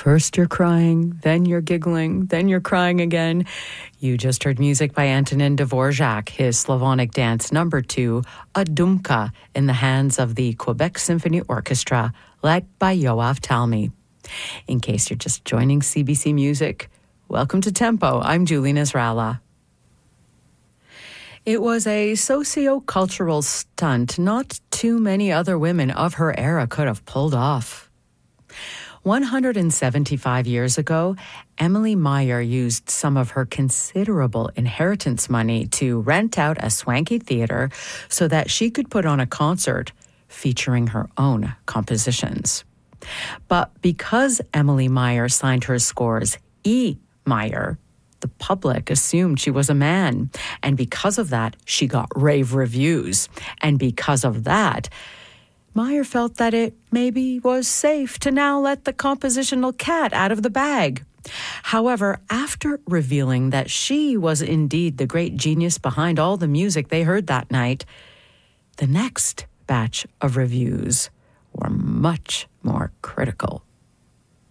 First you're crying, then you're giggling, then you're crying again. You just heard music by Antonin Dvorak, his Slavonic dance number 2, a Dumka, in the hands of the Quebec Symphony Orchestra, led by Yoav Talmi. In case you're just joining CBC Music, welcome to Tempo. I'm Julie Nasrallah. It was a socio-cultural stunt not too many other women of her era could have pulled off. 175 years ago, Emily Meyer used some of her considerable inheritance money to rent out a swanky theater so that she could put on a concert featuring her own compositions. But because Emily Meyer signed her scores E. Meyer, the public assumed she was a man. And because of that, she got rave reviews. And because of that, Meyer felt that it maybe was safe to now let the compositional cat out of the bag. However, after revealing that she was indeed the great genius behind all the music they heard that night, the next batch of reviews were much more critical.